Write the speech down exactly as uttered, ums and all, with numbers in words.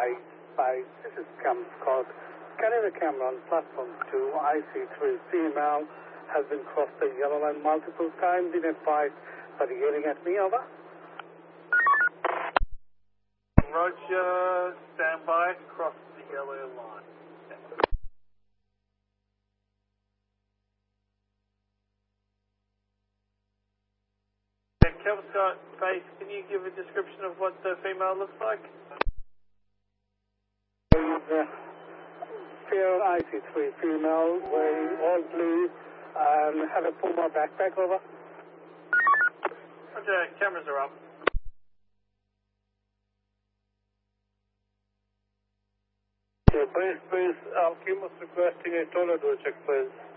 five five. This is Cam Scott. Canada camera on platform two, I C three female has been crossed the yellow line multiple times in advice, but yelling at me, over. Roger, stand by, cross the yellow line. Cam Scott, base, can you give a description of what the female looks like? Uh, fair I C three female, wearing all blue, and have a Puma backpack, over. Roger, cameras are up. Yeah, base, base, Alchemist requesting a toilet door check, please.